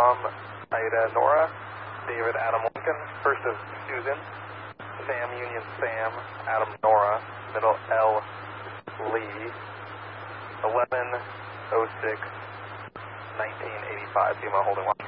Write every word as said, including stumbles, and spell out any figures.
Tom, Ida, Nora, David, Adam, Lincoln, first of Susan, Sam, Union, Sam, Adam, Nora, middle L, Lee, eleven oh six, nineteen eighty-five, Pima holding one.